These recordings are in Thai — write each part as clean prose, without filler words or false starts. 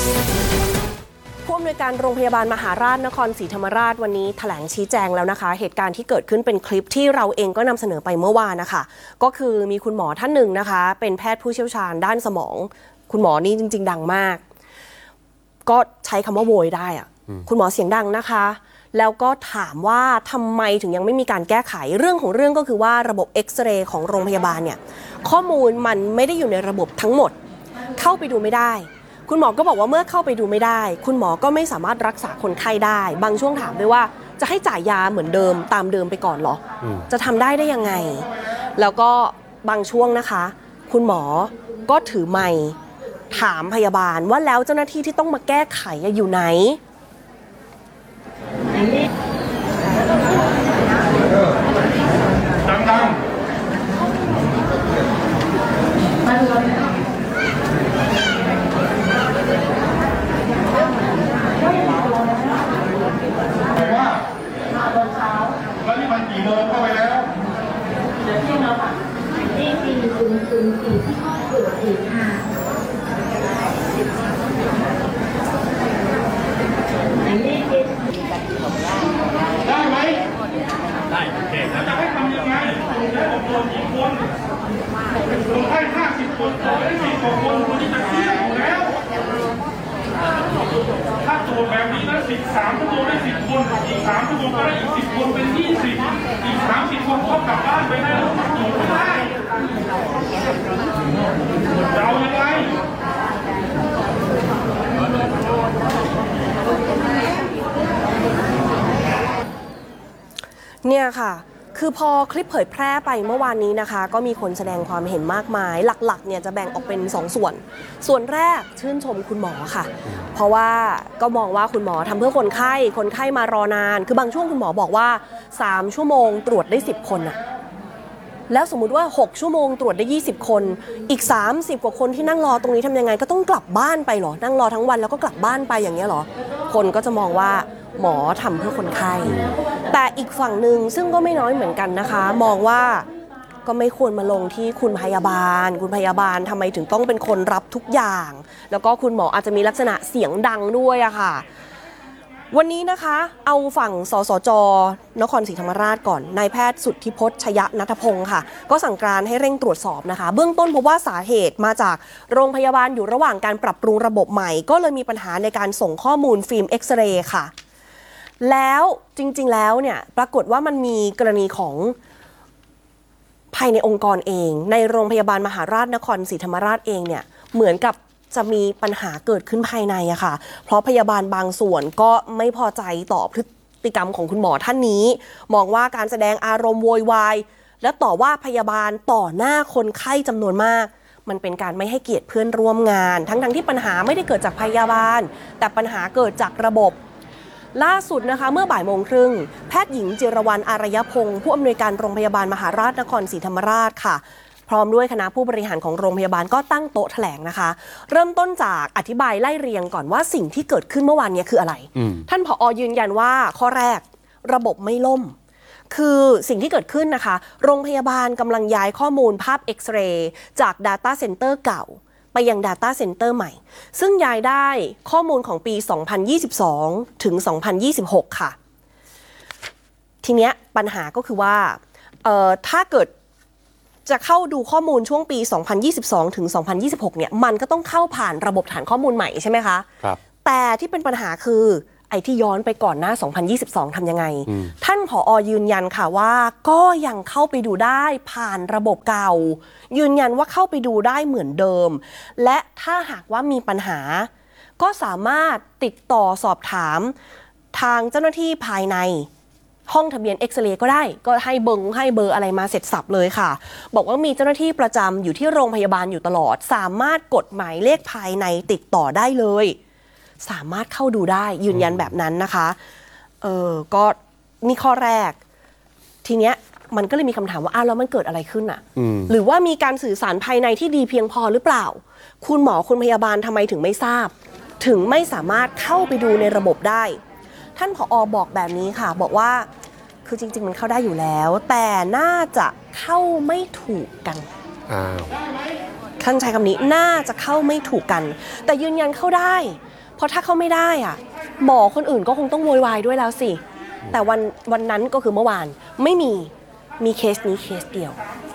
ผู้อำนวยการโรงพยาบาลมหาราชนครศรีธรรมราชวันนี้แถลงชี้แจงแล้วนะคะเหตุการณ์ที่เกิดขึ้นเป็นคลิปที่เราเองก็นำเสนอไปเมื่อวานนะคะก็คือมีคุณหมอท่านหนึ่งนะคะเป็นแพทย์ผู้เชี่ยวชาญด้านสมองคุณหมอนี่จริงๆดังมากก็ใช้คำว่าโวยได้อะคุณหมอเสียงดังนะคะแล้วก็ถามว่าทำไมถึงยังไม่มีการแก้ไขเรื่องของเรื่องก็คือว่าระบบเอ็กซเรย์ของโรงพยาบาลเนี่ยข้อมูลมันไม่ได้อยู่ในระบบทั้งหมดเข้าไปดูไม่ได้คุณหมอก็บอกว่าเมื่อเข้าไปดูไม่ได้คุณหมอก็ไม่สามารถรักษาคนไข้ได้บางช่วงถามด้วยว่าจะให้จ่ายยาเหมือนเดิมตามเดิมไปก่อนเหรอจะทำได้ยังไงแล้วก็บางช่วงนะคะคุณหมอก็ถือไมค์ถามพยาบาลว่าแล้วเจ้าหน้าที่ที่ต้องมาแก้ไขอยู่ไหนดังแต่ว่าแล้วนี่มันกี่โมงเข้าไปแล้วเดี๋ยวเที่ยงแล้วค่ะนี่4004ที่ห้องตรวจอีกค่ะได้ไหมได้โอเคแล้วจะให้ทำยังไงแล้วผมโดนกี่คนผมให้50 คนต่อได้10 กว่าคนคนที่จะเครียดอยู่แล้วถ้าตรวจแบบนี้นะ13 ชั่วโมงได้10 คนอีก3 ชั่วโมงก็ได้อีก10 คนเป็น20อีก30 คนก็กลับบ้านไปได้แล้วตรวจไม่ได้จะเอายังไงเนี่ยค่ะคือพอคลิปเผยแพร่ไปเมื่อวานนี้นะคะก็มีคนแสดงความเห็นมากมายหลักๆเนี่ยจะแบ่งออกเป็น2 ส่วนแรกชื่นชมคุณหมอค่ะเพราะว่าก็มองว่าคุณหมอทำเพื่อคนไข้มารอนานคือบางช่วงคุณหมอบอกว่า3 ชั่วโมงตรวจได้10 คนอะแล้วสมมุติว่า6 ชั่วโมงตรวจได้20 คนอีก30 กว่าคนที่นั่งรอตรงนี้ทำยังไงก็ต้องกลับบ้านไปเหรอนั่งรอทั้งวันแล้วก็กลับบ้านไปอย่างเงี้ยเหรอคนก็จะมองว่าหมอทำเพื่อคนไข้แต่อีกฝั่งหนึ่งซึ่งก็ไม่น้อยเหมือนกันนะคะมองว่าก็ไม่ควรมาลงที่คุณพยาบาลทำไมถึงต้องเป็นคนรับทุกอย่างแล้วก็คุณหมออาจจะมีลักษณะเสียงดังด้วยอะค่ะวันนี้นะคะเอาฝั่งสสจ.นครศรีธรรมราชก่อนนายแพทย์สุทธิพจน์ชยนัทพงศ์ค่ะก็สั่งการให้เร่งตรวจสอบนะคะเบื้องต้นพบว่าสาเหตุมาจากโรงพยาบาลอยู่ระหว่างการปรับปรุงระบบใหม่ก็เลยมีปัญหาในการส่งข้อมูลฟิล์มเอ็กซเรย์ค่ะแล้วจริงๆแล้วเนี่ยปรากฏว่ามันมีกรณีของภายในองค์กรเองในโรงพยาบาลมหาราชนครศรีธรรมราชเองเนี่ยเหมือนกับจะมีปัญหาเกิดขึ้นภายในอะค่ะเพราะพยาบาลบางส่วนก็ไม่พอใจต่อพฤติกรรมของคุณหมอท่านนี้มองว่าการแสดงอารมณ์โวยวายและต่อว่าพยาบาลต่อหน้าคนไข้จำนวนมากมันเป็นการไม่ให้เกียรติเพื่อนร่วมงานทั้งที่ปัญหาไม่ได้เกิดจากพยาบาลแต่ปัญหาเกิดจากระบบล่าสุดนะคะเมื่อบ่ายโมงครึ่งแพทย์หญิงจิรวรรณอารยพงศ์ผู้อำนวยการโรงพยาบาลมหาราชนครศรีธรรมราชค่ะพร้อมด้วยคณะผู้บริหารของโรงพยาบาลก็ตั้งโต๊ะแถลงนะคะเริ่มต้นจากอธิบายไล่เรียงก่อนว่าสิ่งที่เกิดขึ้นเมื่อวานนี้คืออะไรท่านผอ.ยืนยันว่าข้อแรกระบบไม่ล่มคือสิ่งที่เกิดขึ้นนะคะโรงพยาบาลกำลังย้ายข้อมูลภาพเอ็กซเรย์จาก Data Center เก่าไปยัง Data Center ใหม่ซึ่งย้ายได้ข้อมูลของปี 2022 ถึง 2026 ค่ะทีเนี้ยปัญหาก็คือว่าถ้าเกิดจะเข้าดูข้อมูลช่วงปี 2022 ถึง 2026 เนี่ยมันก็ต้องเข้าผ่านระบบฐานข้อมูลใหม่ใช่ไหมคะครับแต่ที่เป็นปัญหาคือไอ้ที่ย้อนไปก่อนหน้า 2022 ทำยังไงท่านผอ.ยืนยันค่ะว่าก็ยังเข้าไปดูได้ผ่านระบบเก่ายืนยันว่าเข้าไปดูได้เหมือนเดิมและถ้าหากว่ามีปัญหาก็สามารถติดต่อสอบถามทางเจ้าหน้าที่ภายในห้องทะเบียนเอ็กซเรย์ก็ได้ก็ให้เบอร์อะไรมาเสร็จสับเลยค่ะบอกว่ามีเจ้าหน้าที่ประจำอยู่ที่โรงพยาบาลอยู่ตลอดสามารถกดหมายเลขภายในติดต่อได้เลยสามารถเข้าดูได้ยืนยันแบบนั้นนะคะก็นี่ข้อแรกทีเนี้ยมันก็เลยมีคำถามว่าแล้วมันเกิดอะไรขึ้นอ่ะหรือว่ามีการสื่อสารภายในที่ดีเพียงพอหรือเปล่าคุณหมอคุณพยาบาลทำไมถึงไม่ทราบถึงไม่สามารถเข้าไปดูในระบบได้ท่านผอ.บอกแบบนี้ค่ะบอกว่าคือจริงๆมันเข้าได้อยู่แล้วแต่น่าจะเข้าไม่ถูกกันท่านใช้คำนี้น่าจะเข้าไม่ถูกกันแต่ยืนยันเข้าได้เพราะถ้าเข้าไม่ได้อ่ะหมอคนอื่นก็คงต้องโวยวายด้วยแล้วสิแต่วันนั้นก็คือเมื่อวานไม่มีเคสนี้เคสเดียว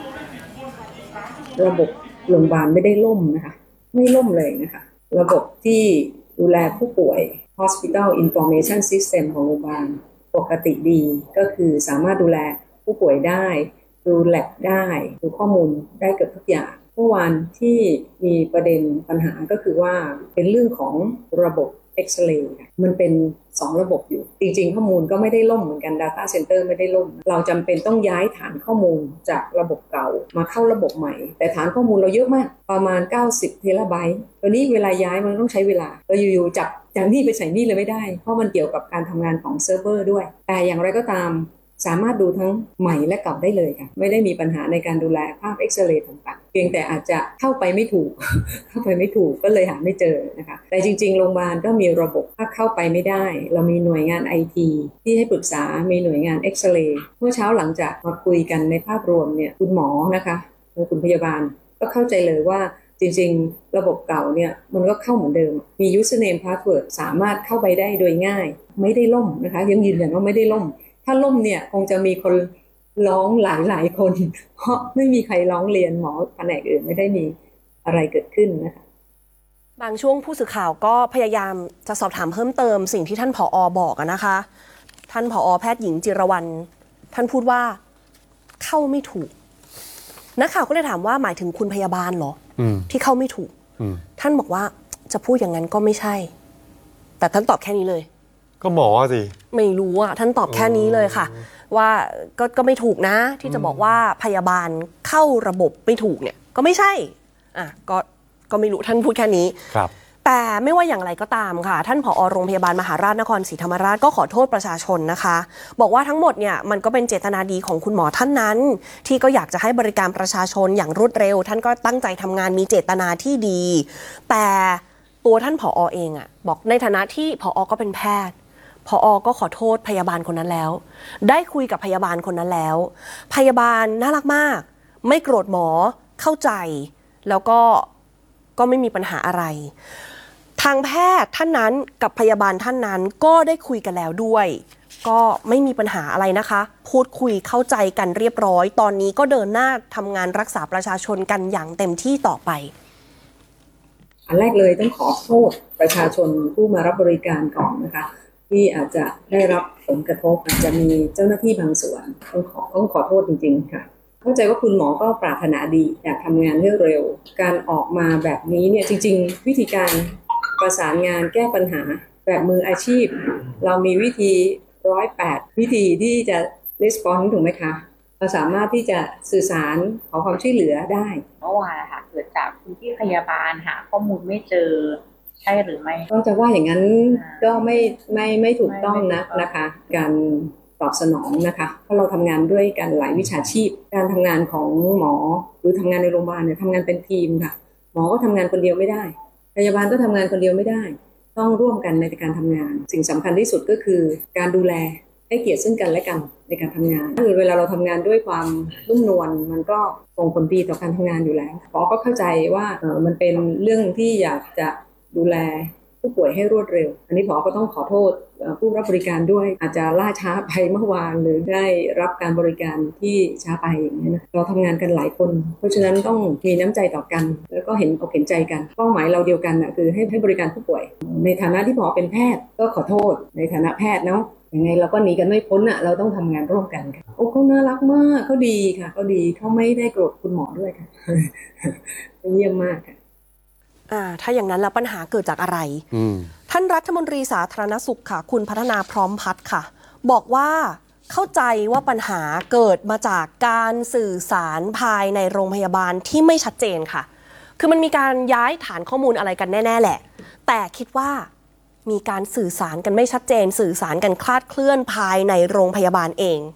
ระบบโรงพยาบาลไม่ได้ล่มนะคะไม่ล่มเลยนะคะระบบที่ดูแลผู้ป่วย Hospital Information System ของโรงพยาบาลปกติดีก็คือสามารถดูแลผู้ป่วยได้ดูแลบได้ดูข้อมูลได้เกือบทุกอย่างเมื่อวานที่มีประเด็นปัญหาก็คือว่าเป็นเรื่องของระบบเอ็กซเรย์มันเป็น2ระบบอยู่จริงๆข้อมูลก็ไม่ได้ล่มเหมือนกัน Data Center ไม่ได้ล่มเราจำเป็นต้องย้ายฐานข้อมูลจากระบบเก่ามาเข้าระบบใหม่แต่ฐานข้อมูลเราเยอะมากประมาณ90 เทราไบต์ตัวนี้เวลาย้ายมันต้องใช้เวลาเราอยู่ๆจากนี่ไปใส่นี่เลยไม่ได้เพราะมันเกี่ยวกับการทำงานของเซิร์ฟเวอร์ด้วยแต่อย่างไรก็ตามสามารถดูทั้งใหม่และเก่าได้เลยค่ะไม่ได้มีปัญหาในการดูแลภาพเอ็กซเรย์ต่างๆเพียงแต่อาจจะเข้าไปไม่ถูก ก็เลยหาไม่เจอนะคะแต่จริงๆโรงพยาบาลก็มีระบบถ้าเข้าไปไม่ได้เรามีหน่วยงาน IT ที่ให้ปรึกษามีหน่วยงานเอ็กซเรย์เมื่อเช้าหลังจากมาคุยกันในภาพรวมเนี่ยคุณหมอนะคะคุณพยาบาลก็เข้าใจเลยว่าจริงๆระบบเก่าเนี่ยมันก็เข้าเหมือนเดิมมี username password สามารถเข้าไปได้โดยง่ายไม่ได้ล่มนะคะยังยืนยันว่าไม่ได้ล่มถ้าล่มเนี่ยคงจะมีคนร้องหลายคนเพราะไม่มีใครร้องเรียนหมอแผนกอื่นไม่ได้มีอะไรเกิดขึ้นนะคะบางช่วงผู้สื่อข่าวก็พยายามจะสอบถามเพิ่มเติมสิ่งที่ท่านผอ.บอกนะคะท่านผอ.แพทย์หญิงจิรวรรณท่านพูดว่าเข้าไม่ถูกนักข่าวก็เลยถามว่าหมายถึงคุณพยาบาลเหรอที่เข้าไม่ถูกท่านบอกว่าจะพูดอย่างนั้นก็ไม่ใช่แต่ท่านตอบแค่นี้เลยก็หมอสิไม่รู้อ่ะท่านตอบแค่นี้เลยค่ะว่าก็ไม่ถูกนะที่จะบอกว่าพยาบาลเข้าระบบไม่ถูกเนี่ยก็ไม่ใช่ก็ไม่รู้ท่านพูดแค่นี้ครับแต่ไม่ว่าอย่างไรก็ตามค่ะท่านผอ.โรงพยาบาลมหาราชนครศรีธรรมราชก็ขอโทษประชาชนนะคะบอกว่าทั้งหมดเนี่ยมันก็เป็นเจตนาดีของคุณหมอท่านนั้นที่ก็อยากจะให้บริการประชาชนอย่างรวดเร็วท่านก็ตั้งใจทำงานมีเจตนาที่ดีแต่ตัวท่านผอ.เองอ่ะบอกในฐานะที่ผอ.ก็เป็นแพทย์ผอ.ก็ขอโทษพยาบาลคนนั้นแล้วได้คุยกับพยาบาลคนนั้นแล้วพยาบาลน่ารักมากไม่โกรธหมอเข้าใจแล้วก็ไม่มีปัญหาอะไรทางแพทย์ท่านนั้นกับพยาบาลท่านนั้นก็ได้คุยกันแล้วด้วยก็ไม่มีปัญหาอะไรนะคะพูดคุยเข้าใจกันเรียบร้อยตอนนี้ก็เดินหน้าทำงานรักษาประชาชนกันอย่างเต็มที่ต่อไปอันแรกเลยต้องขอโทษประชาชนผู้มารับบริการก่อนนะคะที่อาจจะได้รับผลกระทบอาจจะมีเจ้าหน้าที่บางส่วนต้องขอโทษจริงๆค่ะเข้าใจว่าคุณหมอก็ปรารถนาดีอยากทำงานเร็วการออกมาแบบนี้เนี่ยจริงๆวิธีการประสานงานแก้ปัญหาแบบมืออาชีพเรามีวิธี108วิธีที่จะ response ถูกไหมคะเราสามารถที่จะสื่อสารขอความช่วยเหลือได้เมื่อวานค่ะเกิดจากคุณพี่พยาบาลหาข้อมูลไม่เจอใช่หรือไม่ก็จะว่าอย่างนั้นก็ไม่ถูกต้องนะคะการตอบสนองนะคะเพราะเราทำงานด้วยกันหลายวิชาชีพการทำงานของหมอหรือทำงานในโรงพยาบาลเนี่ยทำงานเป็นทีมค่ะหมอก็ทำงานคนเดียวไม่ได้พยาบาลก็ทำงานคนเดียวไม่ได้ต้องร่วมกันในการทำงานสิ่งสำคัญที่สุดก็คือการดูแลให้เกียรติซึ่งกันและกันในการทำงานคือเวลาเราทำงานด้วยความนุ่มนวลมันก็ส่งผลดีต่อการทำงานอยู่แล้วหมอก็เข้าใจว่ามันเป็นเรื่องที่อยากจะดูแลผู้ป่วยให้รวดเร็วอันนี้หมอก็ต้องขอโทษผู้รับบริการด้วยอาจจะล่าช้าไปเมื่อวานหรือได้รับการบริการที่ช้าไปอย่างนี้นะเราทำงานกันหลายคนเพราะฉะนั้นต้องมีน้ำใจต่อกันแล้วก็เห็นอกเห็นใจกันเป้าหมายเราเดียวกันนะคือให้บริการผู้ป่วยในฐานะที่หมอเป็นแพทย์ก็ขอโทษในฐานะแพทย์เนาะยังไงเราก็หนีกันไม่พ้นอ่ะเราต้องทำงานร่วมกันค่ะโอ้เขาน่ารักมากเขาดีค่ะเขาดีเขาไม่ได้โกรธคุณหมอด้วยค่ะ เยี่ยมมากค่ะถ้าอย่างนั้นแล้วปัญหาเกิดจากอะไรท่านรัฐมนตรีสาธารณสุขค่ะคุณพัฒนาพร้อมพัฒน์ค่ะบอกว่าเข้าใจว่าปัญหาเกิดมาจากการสื่อสารภายในโรงพยาบาลที่ไม่ชัดเจนค่ะคือมันมีการย้ายฐานข้อมูลอะไรกันแน่ๆแหละแต่คิดว่ามีการสื่อสารกันไม่ชัดเจนสื่อสารกันคลาดเคลื่อนภายในโรงพยาบาลเอง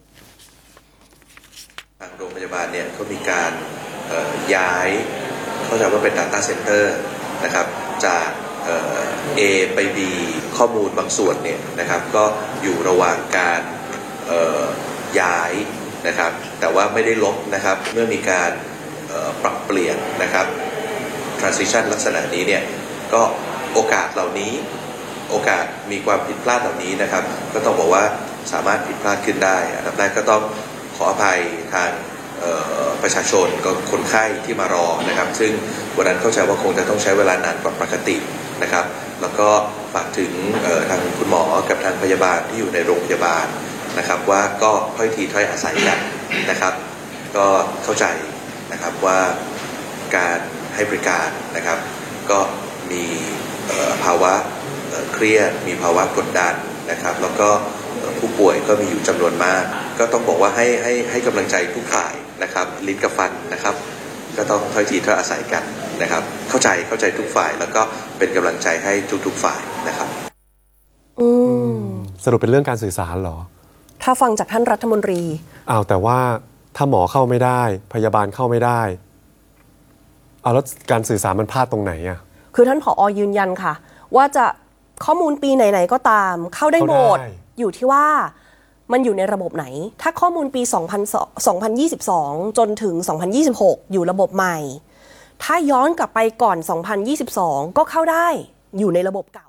ทางโรงพยาบาลเนี่ยเขามีการย้ายเข้าใจว่าเป็น Data Center นะครับจาก A ไป B ข้อมูลบางส่วนเนี่ยนะครับก็อยู่ระหว่างการย้ายนะครับแต่ว่าไม่ได้ลบนะครับเมื่อมีการปรับเปลี่ยนนะครับ transition ลักษณะนี้เนี่ยก็โอกาสเหล่านี้โอกาสมีความผิดพลาดเหล่านี้นะครับก็ต้องบอกว่าสามารถผิดพลาดขึ้นได้อันดับแรกก็ต้องขออภัยทางประชาชนก็คนไข้ที่มารอนะครับซึ่งวันนั้นเข้าใจว่าคงจะต้องใช้เวลานานกว่าปกตินะครับแล้วก็ฝากถึงทางคุณหมอกับทางพยาบาลที่อยู่ในโรงพยาบาลนะครับว่าก็ถ้อยทีถ้อยอาศัยกันนะครับก็เข้าใจนะครับว่าการให้บริการนะครับก็มีภาวะเครียดมีภาวะกดดันนะครับแล้วก็ผู้ป่วยก็มีอยู่จำนวนมากก็ต้องบอกว่าให้กำลังใจทุกฝ่ายนะครับลิ้นกับฟันนะครับก็ต้องถ้อยทีถ้อยอาศัยกันนะครับเข้าใจทุกฝ่ายแล้วก็เป็นกำลังใจให้ทุกฝ่ายนะครับสรุปเป็นเรื่องการสื่อสารเหรอถ้าฟังจากท่านรัฐมนตรีแต่ว่าถ้าหมอเข้าไม่ได้พยาบาลเข้าไม่ได้แล้วการสื่อสารมันพลาดตรงไหนอ่ะคือท่านผอ.ยืนยันค่ะว่าจะข้อมูลปีไหนๆก็ตามเข้าได้หมดอยู่ที่ว่ามันอยู่ในระบบไหนถ้าข้อมูลปี2022จนถึง2026อยู่ระบบใหม่ถ้าย้อนกลับไปก่อน2022ก็เข้าได้อยู่ในระบบเก่า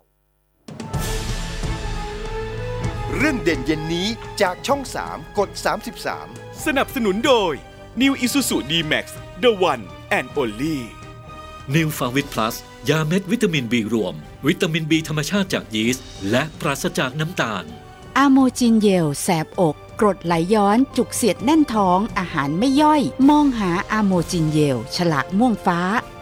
เรื่องเด่นเย็นนี้จากช่อง3กด33 สนับสนุนโดย New Isuzu D-Max The One and Only New Farvit Plus ยาเม็ดวิตามิน B รวมวิตามิน B ธรรมชาติจากยีสต์และปราศจากน้ำตาลอะโมจินเยลแสบอกกรดไหลย้อนจุกเสียดแน่นท้องอาหารไม่ย่อยมองหาอะโมจินเยลฉลากม่วงฟ้า